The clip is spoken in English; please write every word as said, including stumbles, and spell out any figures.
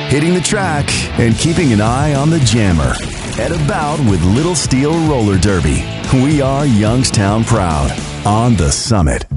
hitting the track, and keeping an eye on the jammer. At About with Little Steel Roller Derby. We are Youngstown proud on the Summit.